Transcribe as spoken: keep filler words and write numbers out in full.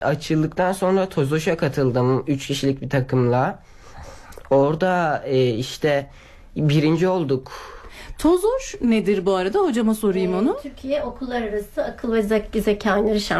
Açıldıktan sonra Tozoş'a katıldım üç kişilik bir takımla. Orada e, işte birinci olduk. Tozoş nedir bu arada? Hocama sorayım onu. Türkiye Okullar Arası Akıl ve Zek Zeka Oyunları Şampiyonası.